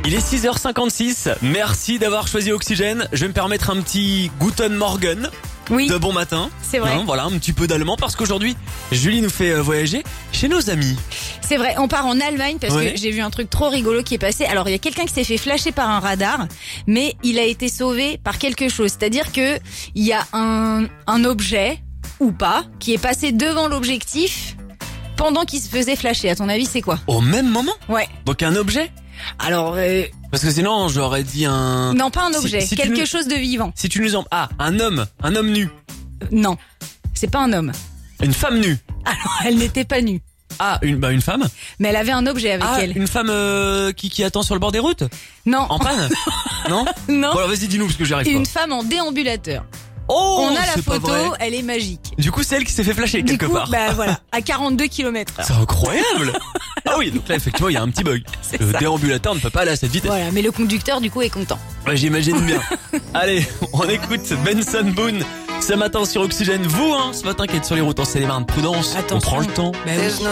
Il est 6h56. Merci d'avoir choisi Oxygène. Je vais me permettre un petit Guten Morgen. Oui, De bon matin. c'est vrai. Voilà, un petit peu d'allemand parce qu'aujourd'hui, Julie nous fait voyager chez nos amis. C'est vrai, on part en Allemagne parce Ouais. que j'ai vu un truc trop rigolo qui est passé. Alors, il y a quelqu'un qui s'est fait flasher par un radar, mais il a été sauvé par quelque chose. C'est-à-dire que il y a un objet, ou pas, qui est passé devant l'objectif pendant qu'il se faisait flasher. À ton avis, c'est quoi? Au même moment. Ouais. Donc un objet. Alors, Parce que sinon, j'aurais dit un... non, pas un Si- objet, si tu quelque nous- chose de vivant. Si tu nous en... Ah, un homme nu. Non, c'est pas un homme. Une femme nue. Alors, elle n'était pas nue, Ah, une femme. mais elle avait un objet avec Ah, elle. une femme qui attend sur le bord des routes. Non, En panne. Non. non, Bon, alors, vas-y, dis-nous parce que j'y arrive une pas. femme en déambulateur. Oh, On a la c'est pas photo, vrai. elle est magique. Du coup, c'est elle qui s'est fait flasher Du quelque coup, part. bah voilà, à 42 km/h. C'est incroyable. Ah oui, donc là, effectivement, il y a un petit bug. C'est Le ça. déambulateur ne peut pas aller à cette vitesse. Voilà, mais le conducteur du coup est content. Ouais, j'imagine bien. Allez, on écoute Benson Boone ce matin sur Oxygène. Vous, ce matin qui êtes sur les routes en Seine-et-Marne, prudence, on Attention. prend le temps. Bah oui.